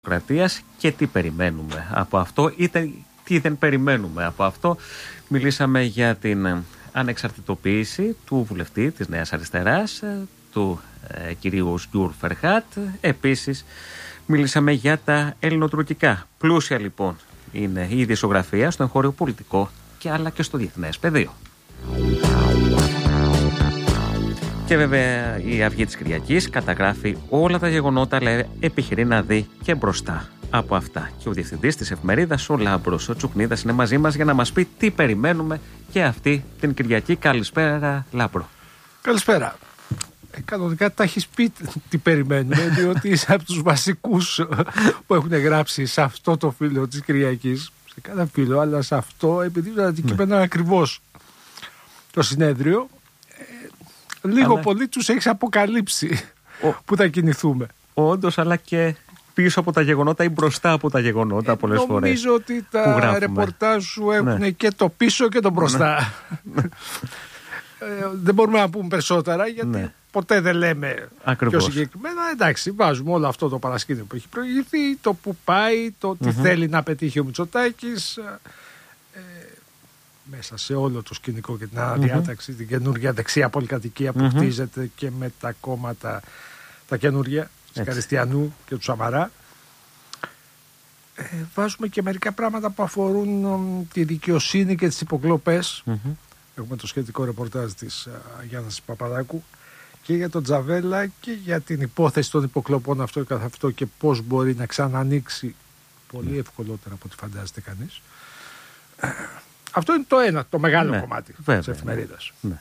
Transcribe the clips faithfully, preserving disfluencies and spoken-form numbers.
Δημοκρατίας και τι περιμένουμε από αυτό, είτε τι δεν περιμένουμε από αυτό. Μιλήσαμε για την ανεξαρτητοποίηση του βουλευτή της Νέας Αριστεράς, του ε, κυρίου Γιούρ Φερχάτ. Επίσης μιλήσαμε για τα ελληνοτουρκικά. Πλούσια λοιπόν είναι η ειδησιογραφία στο εγχώριο πολιτικό και αλλά και στο διεθνές πεδίο. Και βέβαια η Αυγή της Κυριακής καταγράφει όλα τα γεγονότα, αλλά επιχειρεί να δει και μπροστά από αυτά. Και ο διευθυντής της εφημερίδας, ο Λάμπρος ο Τσουκνίδας, είναι μαζί μας για να μας πει τι περιμένουμε και αυτή την Κυριακή. Καλησπέρα, Λάμπρο. Καλησπέρα. Ε, κανονικά τα έχεις πει τι περιμένουμε, διότι είσαι από τους βασικούς που έχουν γράψει σε αυτό το φύλλο της Κυριακής. Σε cada φύλλο, αλλά σε αυτό, επειδή το αντικείμενο είναι ακριβώς το συνέδριο, λίγο αλλά... πολύ τους έχεις αποκαλύψει ο... που θα κινηθούμε. Όντως, αλλά και πίσω από τα γεγονότα ή μπροστά από τα γεγονότα ε, πολλές νομίζω φορές. Νομίζω ότι τα ρεπορτάζ σου έχουν ναι. και το πίσω και το μπροστά. Ναι. ε, δεν μπορούμε να πούμε περισσότερα γιατί ναι. ποτέ δεν λέμε ακριβώς. πιο συγκεκριμένα. Εντάξει, βάζουμε όλο αυτό το παρασκήνιο που έχει προηγηθεί, το που πάει, το τι mm-hmm. θέλει να πετύχει ο Μητσοτάκης. Μέσα σε όλο το σκηνικό και την αναδιάταξη, mm-hmm. την καινούργια δεξιά πολυκατοικία που mm-hmm. χτίζεται και με τα κόμματα τα καινούργια, της Καριστιανού και του Σαμαρά. Ε, βάζουμε και μερικά πράγματα που αφορούν ε, τη δικαιοσύνη και τις υποκλοπές. Mm-hmm. Έχουμε το σχετικό ρεπορτάζ της uh, Γιάννας Παπαδάκου και για τον Τζαβέλα και για την υπόθεση των υποκλοπών αυτό καθ' αυτό και πώς μπορεί να ξανανοίξει πολύ mm. ευκολότερα από ό,τι φαντάζεται κανείς. Αυτό είναι το ένα, το μεγάλο ναι, κομμάτι της εφημερίδας. Ναι.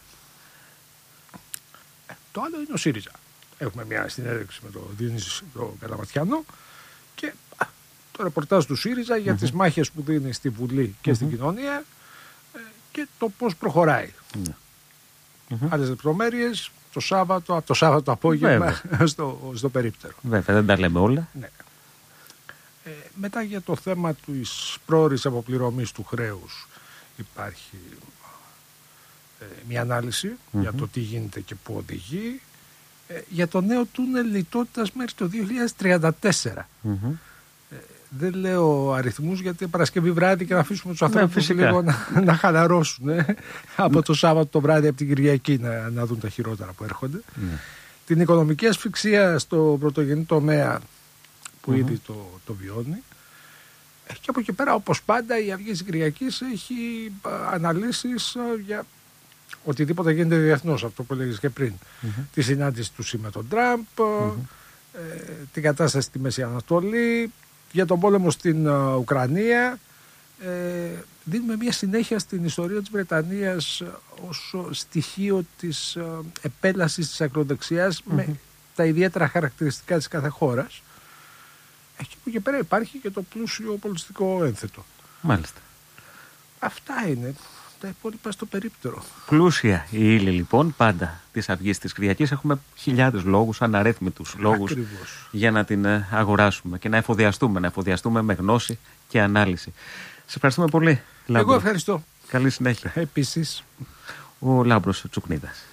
Το άλλο είναι ο ΣΥΡΙΖΑ. Έχουμε μια συνέντευξη με τον Διονύση τον Καλαματιανό και το ρεπορτάζ του ΣΥΡΙΖΑ για mm-hmm. τις μάχες που δίνει στη Βουλή και mm-hmm. στην κοινωνία και το πώς προχωράει. Mm-hmm. Άλλες λεπτομέρειες το Σάββατο, από το Σάββατο απόγευμα στο, στο περίπτερο. Βέβαια, δεν τα λέμε όλα. Ναι. Ε, μετά για το θέμα της πρόορης αποπληρωμής του χρέους υπάρχει ε, μια ανάλυση mm-hmm. για το τι γίνεται και πού οδηγεί. Ε, για το νέο τούνελ λιτότητας μέχρι το δύο χιλιάδες τριάντα τέσσερα. Mm-hmm. Ε, δεν λέω αριθμούς γιατί Παρασκευή βράδυ και να αφήσουμε τους ανθρώπους ναι, λίγο να, να χαλαρώσουν. Ε, από το Σάββατο το βράδυ, από την Κυριακή να, να δουν τα χειρότερα που έρχονται. Mm-hmm. Την οικονομική ασφυξία στο πρωτογενή τομέα που mm-hmm. ήδη το, το βιώνει. Και από εκεί πέρα, όπως πάντα, η Αυγή της Κυριακής έχει αναλύσεις για οτιδήποτε γίνεται διεθνώς, αυτό που έλεγες και πριν. Mm-hmm. Τη συνάντηση του ΣΥ με τον Τραμπ, mm-hmm. ε, την κατάσταση στη Μέση Ανατολή, για τον πόλεμο στην uh, Ουκρανία. Ε, δίνουμε μια συνέχεια στην ιστορία της Βρετανίας ως στοιχείο της uh, επέλασης της ακροδεξιάς mm-hmm. με τα ιδιαίτερα χαρακτηριστικά της κάθε χώρας. Και από εκεί πέρα υπάρχει και το πλούσιο πολιτιστικό ένθετο. Μάλιστα. Αυτά είναι. Τα υπόλοιπα στο περίπτερο. Πλούσια η ύλη λοιπόν πάντα της Αυγής της Κυριακής. Έχουμε χιλιάδες λόγους, αναρρύθμιτους λόγους ακριβώς. Για να την αγοράσουμε και να εφοδιαστούμε. Να εφοδιαστούμε με γνώση και ανάλυση. Σε ευχαριστούμε πολύ, Λάμπρο. Εγώ ευχαριστώ. Καλή συνέχεια. Επίσης. Ο Λάμπρος Τσουκνίδας.